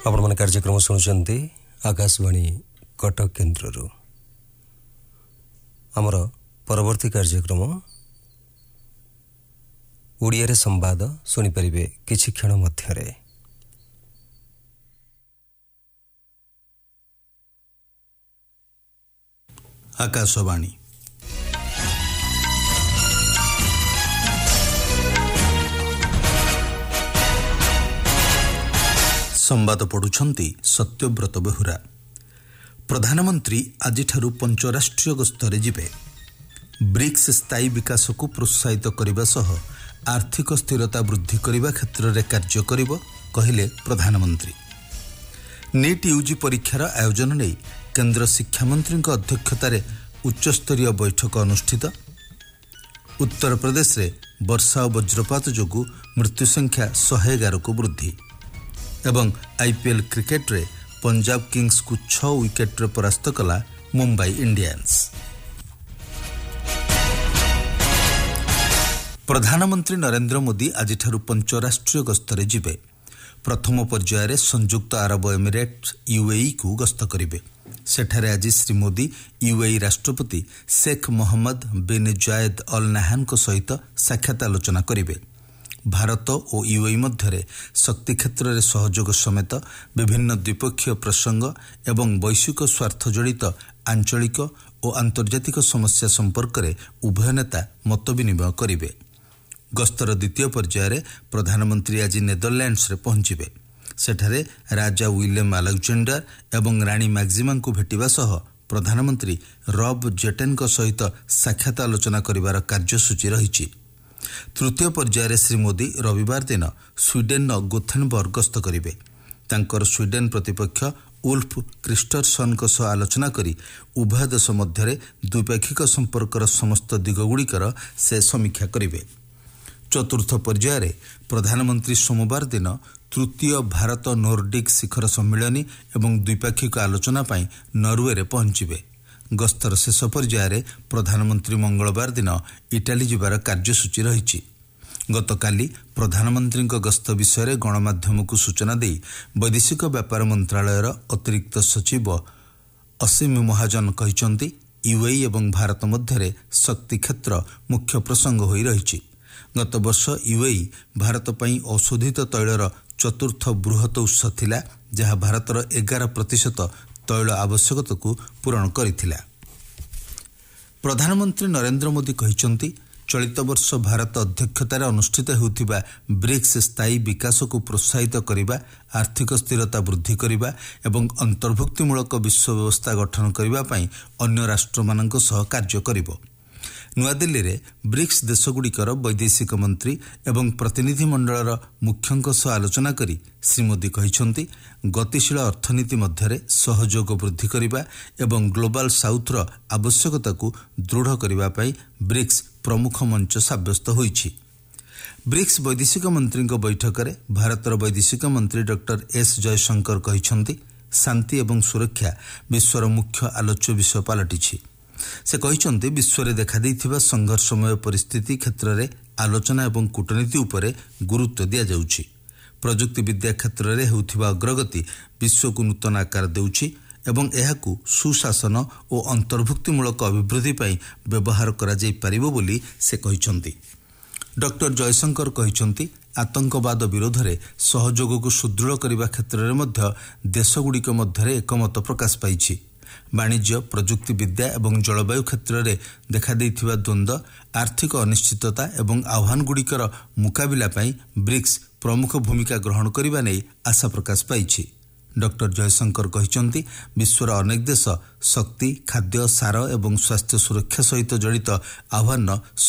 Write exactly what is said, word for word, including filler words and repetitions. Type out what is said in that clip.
आपण मन कार्यक्रम शुणुचंती आकाशवाणी कटक केन्द्र आमर परवर्ती कार्यक्रम ओडिया रे संवाद सुनी परिबे किछि क्षण मध्यरे। आकाशवाणी संवाद पढ़ुछंती सत्यव्रत बेहुरा। प्रधानमंत्री आजिठारु पंचराष्ट्रीय गस्तरे जिबे। ब्रिक्स स्थायी विकास को प्रोत्साहित करने सह आर्थिक स्थिरता वृद्धि करने क्षेत्र में कार्य करिबो कहिले प्रधानमंत्री। नीट यूजी परीक्षार आयोजन नहीं केंद्र शिक्षा मंत्री अध्यक्षतार उच्चस्तरीय बैठक अनुष्ठित। उत्तर प्रदेश रे वर्षा और वज्रपात जोगु मृत्यु संख्या सौ एगार को वृद्धि एवं आईपीएल क्रिकेट रे पंजाब किंग्स को छह विकेट रे परास्त कला मुंबई इंडियंस। प्रधानमंत्री नरेंद्र मोदी आजिठारु पंचराष्ट्रीय गस्तरे जिबे। प्रथम पर्यायर संयुक्त अरब एमिरेट्स यूएई को गस्त करिबे। सेठारे आज श्री मोदी यूएई राष्ट्रपति शेख मोहम्मद बिन जायद अल नाहान को सहित साक्षात आलोचना करिबे। भारत और यूएई मध्य शक्ति क्षेत्र में सहयोग समेत विभिन्न द्विपक्षीय प्रसंग एवं वैश्विक स्वार्थ जड़ित आंचलिक और आंतर्जातिक समस्या संपर्क में उभय नेता मत विनिमय करेंगे। गस्तर द्वितीय पर्यायर प्रधानमंत्री आज नेदरलैंड्स रे पहुंचे। सेठारे राजा विलियम अलेक्जेंडर एवं रानी मैक्सिमा को भेटिबा सह प्रधानमंत्री रब जेटेन को सहित साक्षात आलोचना करिवार कार्यसूची रही। तृतीय पर्यायर श्री मोदी रविवार दिन स्वीडेन गोथेनबर्ग गस्त करिबे। तांकर स्वीडेन प्रतिपक्ष उल्फ क्रिस्टरसन को सह आलोचना करी उभय देश मध्य द्विपाक्षिक संपर्कर समस्त दिगगुड़िकर से समीक्षा करिबे। चतुर्थ पर्यायर प्रधानमंत्री सोमवार दिन तृतीय भारत नोर्डिक शिखर सम्मेलन एवं द्विपाक्षिक आलोचना पाई नॉर्वे रे पहुंचीबे। गस्तर शेष पर्यायर प्रधानमंत्री मंगलवार दिन इटाली जिबार कार्यसूची रही। गतकाली प्रधानमंत्री गस्त विषय गणमाध्यम को सूचना दे वैदेशिक व्यापार मंत्रालयर अतिरिक्त सचिव असीम महाजन कहिसंती यूएई एवं भारत मध्य शक्ति क्षेत्र मुख्य प्रसंग होई रही। गत वर्ष यूएई भारत पई औषधित तैलर चतुर्थ बृहत उत्स थिला, जहा भारतर एगार प्रतिशत तैल आवश्यकता को पूरण करिथिला। प्रधानमंत्री नरेंद्र मोदी कहिसंती चलित वर्ष भारत अध्यक्षतार अनुष्ठित हेउथिबा ब्रिक्स स्थायी विकास को प्रोत्साहित करिबा, आर्थिक स्थिरता वृद्धि करिबा एवं अंतर्भुक्तिमूलक विश्व व्यवस्था गठन करिबा पई अन्य राष्ट्रमानक सह कार्य करिबो। नुआदिल्ली रे ब्रिक्स देशगुड़िकर वैदेशिक मंत्री एवं प्रतिनिधि मंडलर मुख्यों सह आलोचना करी श्री मोदी कहिसंती गतिशील अर्थनीति मध्य सहयोग वृद्धि करिबा एवं ग्लोबल साउथर आवश्यकता को दृढ़ करिबा पई ब्रिक्स प्रमुख मंच साब्यस्त होईछि। ब्रिक्स वैदेशिक मंत्री बैठक में भारतर वैदेशिक मंत्री डॉक्टर एस जयशंकर कहिसंती शांति एवं सुरक्षा विश्वर मुख्य आलोच्य विषय पलटिछि। से कहिसंती विश्व में देखा देइथिबा संघर्षमय परिस्थिति क्षेत्र में आलोचना एवं कूटनीति उपरे गुरुत्व दिया जाउछि। प्रजुक्ति विद्या क्षेत्र में हेउथिबा अग्रगति विश्व को नूतन आकार देउछि एवं एहाकु सुशासन और अंतर्भुक्तिमूलक अभिवृद्धि पई व्यवहार करा जाई परिबो बोली से कहिसंती। डॉक्टर जयशंकर कहिसंती आतंकवाद विरोध में सहयोग को सुदृढ़ करने क्षेत्र में मध्य देशगुड़िक मध्य एकमत प्रकाश पाइछि। वाणिज्य प्रजुक्ति विद्या एवं जलवायु क्षेत्र में देखा देइथिबा द्वंद्व, आर्थिक अनिश्चितता एवं आह्वानगुड़िकर मुकाबिला पई ब्रिक्स प्रमुख भूमिका ग्रहण करने नहीं आशा प्रकाश पाइछि। डॉक्टर जयशंकर कहिसंती विश्वर अनेक देश शक्ति, खाद्य, सार एवं स्वास्थ्य सुरक्षा सहित जड़ित आह्वान